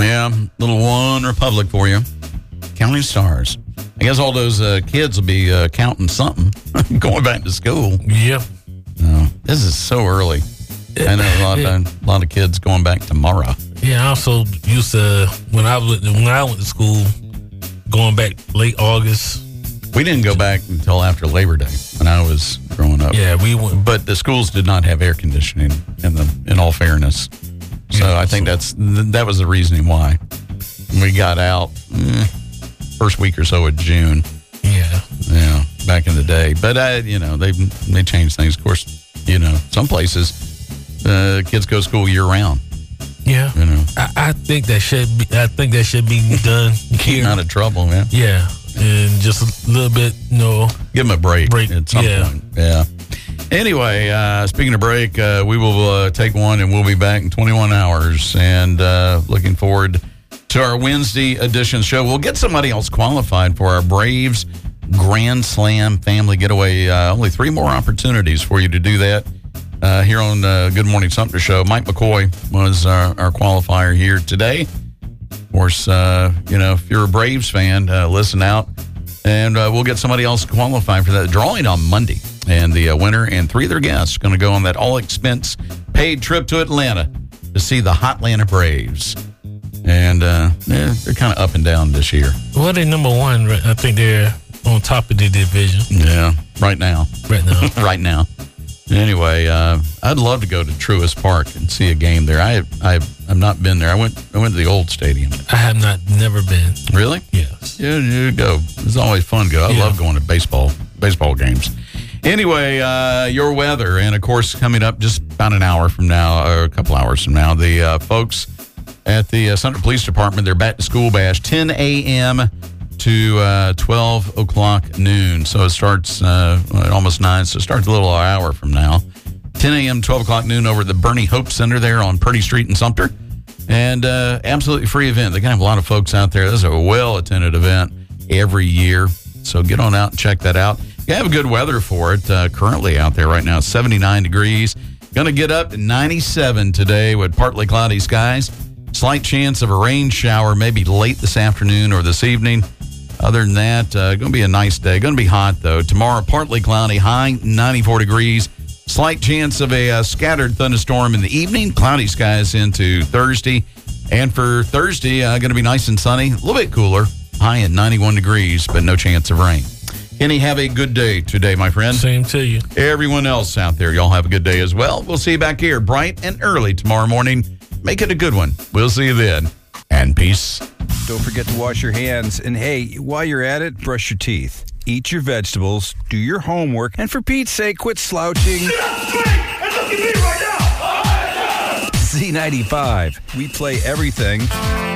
Yeah, little One Republic for you. Counting stars. I guess all those kids will be counting something going back to school. Yeah. This is so early. I know a lot of kids going back tomorrow. Yeah, I also used to when I went to school, going back late August. We didn't go back until after Labor Day when I was growing up. Yeah, we went, but the schools did not have air conditioning. In all fairness, so yeah, I think that was the reasoning why we got out first week or so of June. Yeah, back in the day. But they changed things. Of course, some places kids go to school year round. Yeah, I think that should be done here. Keep out of trouble, man. Yeah, and just a little bit, give them a break at some point. Yeah. Anyway, speaking of break, we will take one, and we'll be back in 21 hours. And looking forward to our Wednesday edition show. We'll get somebody else qualified for our Braves Grand Slam Family Getaway. Only 3 more opportunities for you to do that. Here on Good Morning Sumter Show. Mike McCoy was our qualifier here today. Of course, if you're a Braves fan, listen out. And we'll get somebody else qualified for that. Drawing on Monday. And the winner and 3 of their guests going to go on that all-expense paid trip to Atlanta to see the Hotlanta Braves. And they're kind of up and down this year. Well, they're number 1. I think they're on top of the division. Yeah, right now. Right now. Anyway, I'd love to go to Truist Park and see a game there. I've not been there. I went to the old stadium. I have never been. Really? Yes. Yeah, you go. It's always fun to go. I love going to baseball games. Anyway, your weather, and of course, coming up just about an hour from now, or a couple hours from now, the folks at the Sumter Police Department, their back to school bash, 10 a.m. to 12 o'clock noon. So it starts at almost 9, so it starts a little hour from now. 10 a.m., 12 o'clock noon over at the Bernie Hope Center there on Purdy Street in Sumter. And absolutely free event. They have a lot of folks out there. This is a well-attended event every year. So get on out and check that out. You have good weather for it currently out there right now. 79 degrees. Going to get up to 97 today with partly cloudy skies. Slight chance of a rain shower maybe late this afternoon or this evening. Other than that, going to be a nice day. Going to be hot, though. Tomorrow, partly cloudy, high 94 degrees. Slight chance of a scattered thunderstorm in the evening. Cloudy skies into Thursday. And for Thursday, going to be nice and sunny. A little bit cooler. High at 91 degrees, but no chance of rain. Kenny, have a good day today, my friend. Same to you. Everyone else out there, y'all have a good day as well. We'll see you back here bright and early tomorrow morning. Make it a good one. We'll see you then. And peace. Don't forget to wash your hands. And hey, while you're at it, brush your teeth. Eat your vegetables. Do your homework. And for Pete's sake, quit slouching. Sit up straight and look at me right now. Z95. We play everything